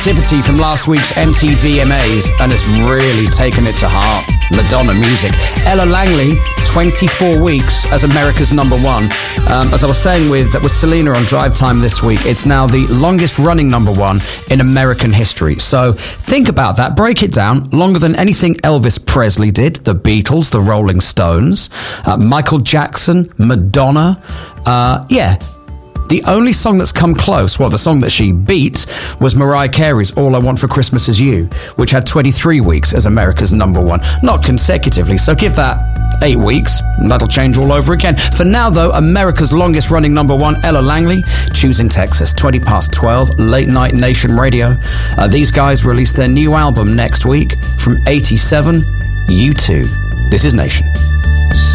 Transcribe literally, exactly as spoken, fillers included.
Activity from last week's M T V M As and has really taken it to heart. Madonna music. Ella Langley, twenty-four weeks as America's number one. Um, as I was saying with, with Selena on Drive Time this week, it's now the longest running number one in American history. So think about that. Break it down. Longer than anything Elvis Presley did, the Beatles, the Rolling Stones, uh, Michael Jackson, Madonna. Uh, yeah. The only song that's come close, well, the song that she beat, was Mariah Carey's All I Want for Christmas Is You, which had twenty-three weeks as America's number one. Not consecutively, so give that eight weeks, and that'll change all over again. For now, though, America's longest running number one, Ella Langley, Choosing Texas, twenty past twelve, Late Night Nation Radio. Uh, these guys release their new album next week. From eighty-seven, U two. This is Nation.